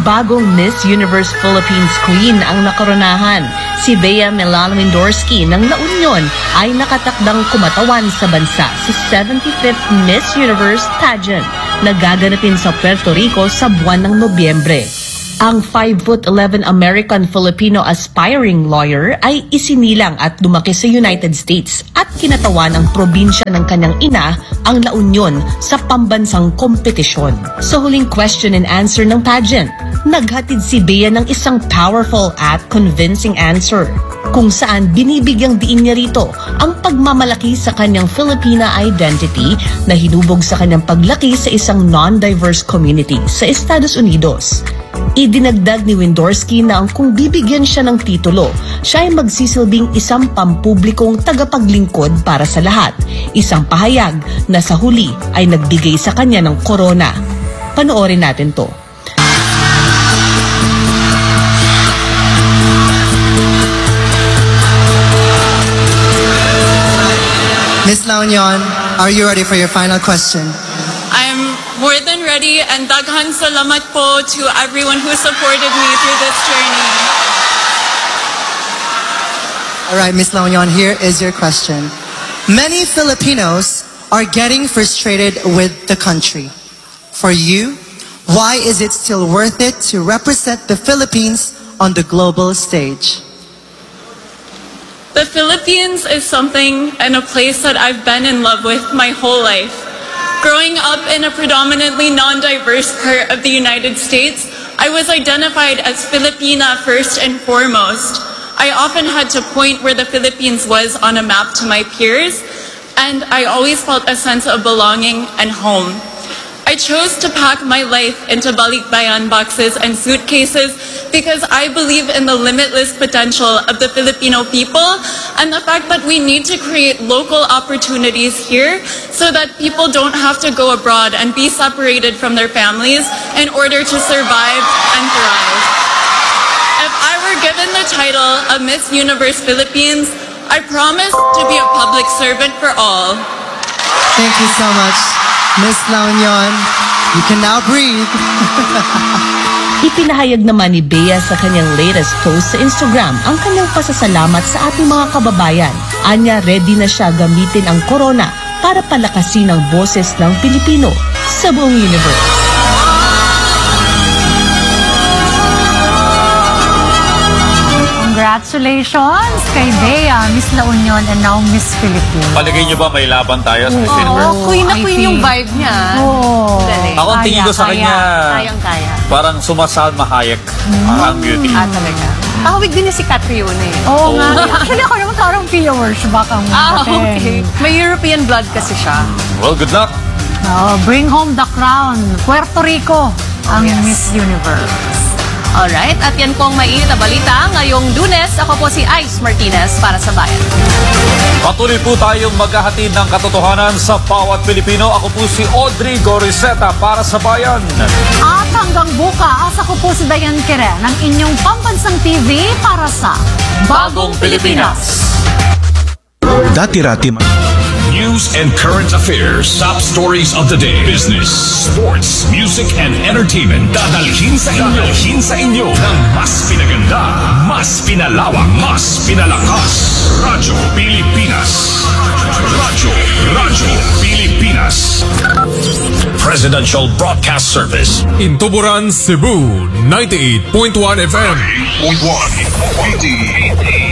bagong Miss Universe Philippines Queen ang nakoronahan. Si Bea Melalawindorski ng La Union ay nakatakdang kumatawan sa bansa sa 75th Miss Universe pageant na gaganapin sa Puerto Rico sa buwan ng Nobyembre. Ang 5'11" American-Filipino aspiring lawyer ay isinilang at lumaki sa United States at kinatawa ng probinsya ng kanyang ina, ang La Union, sa pambansang kompetisyon. Sa huling question and answer ng pageant, naghatid si Bea ng isang powerful at convincing answer, kung saan binibigyang diin niya rito ang pagmamalaki sa kanyang Filipina identity na hinubog sa kanyang paglaki sa isang non-diverse community sa Estados Unidos. Idinagdag ni Windorski na kung bibigyan siya ng titulo, siya ay magsisilbing isang pampublikong tagapaglingkod para sa lahat, isang pahayag na sa huli ay nagbigay sa kanya ng korona. Panoorin natin to. Miss La Union, are you ready for your final question? I'm more than ready, and daghan salamat po to everyone who supported me through this journey. All right, Miss La Union, here is your question. Many Filipinos are getting frustrated with the country. For you, why is it still worth it to represent the Philippines on the global stage? The Philippines is something and a place that I've been in love with my whole life. Growing up in a predominantly non-diverse part of the United States, I was identified as Filipina first and foremost. I often had to point where the Philippines was on a map to my peers, and I always felt a sense of belonging and home. I chose to pack my life into balikbayan boxes and suitcases because I believe in the limitless potential of the Filipino people and the fact that we need to create local opportunities here so that people don't have to go abroad and be separated from their families in order to survive and thrive. If I were given the title of Miss Universe Philippines, I promise to be a public servant for all. Thank you so much, Miss La Union. You can now breathe. Ipinahayag naman ni Bea sa kanyang latest post sa Instagram ang kanyang pasasalamat sa ating mga kababayan. Anya, ready na siya gamitin ang corona para palakasin ang boses ng Pilipino sa buong universe. Congratulations kay Bea, Miss La Union, and now Miss Philippines. Palagay niyo ba may laban tayo sa Miss Universe? Queen na queen yung vibe niya. Galing. Ako ang tingin ko sa kanya, Kayang-kaya. parang sumasalma Hayek ang beauty. Talaga. Pahawig din niya si Catriona eh. Oo nga. Actually, ako naman parang Pia Worshbach ang Okay. May European blood kasi siya. Well, good luck. Bring home the crown. Puerto Rico ang Miss Universe. Alright, at yan pong mainit na balita ngayong Lunes. Ako po si Ice Martinez para sa Bayan. Patuloy po tayong maghahatid ng katotohanan sa bawat Pilipino. Ako po si Audrey Goriseta para sa Bayan. At hanggang bukas, ako po si Dayan Kere ng inyong pambansang TV para sa Bagong Pilipinas. Dati-rati News and current affairs, top stories of the day, business, sports, music, and entertainment. Dadalhin sa inyo ng mas pinaganda, mas pinalawak, mas pinalakas. Radyo Pilipinas. Radyo Pilipinas. Presidential Broadcast Service. In Tuburan, Cebu, 98.1 FM. 98.1.